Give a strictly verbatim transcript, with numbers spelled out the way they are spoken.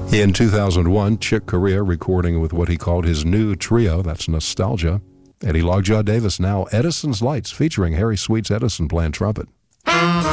In two thousand one, Chick Corea recording with what he called his new trio, that's Nostalgia. Eddie Lockjaw Davis, now Edison's Lights, featuring Harry Sweet's Edison playing trumpet.